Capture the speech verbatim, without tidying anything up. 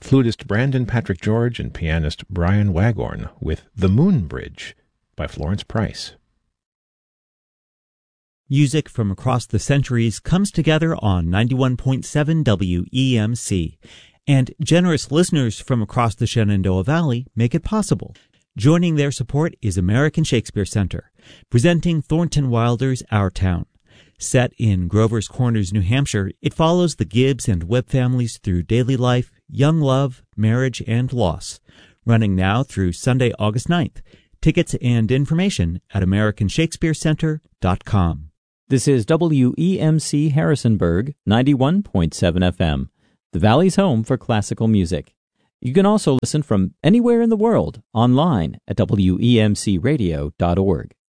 flutist Brandon Patrick George and pianist Brian Wagorn with The Moon Bridge by Florence Price. Music from across the centuries comes together on ninety-one point seven W E M C, and generous listeners from across the Shenandoah Valley make it possible. Joining their support is American Shakespeare Center, presenting Thornton Wilder's Our Town. Set in Grover's Corners, New Hampshire, it follows the Gibbs and Webb families through daily life, young love, marriage, and loss. Running now through Sunday, August ninth. Tickets and information at american shakespeare center dot com. This is W E M C Harrisonburg, ninety-one point seven F M, the Valley's home for classical music. You can also listen from anywhere in the world online at W E M C radio dot org.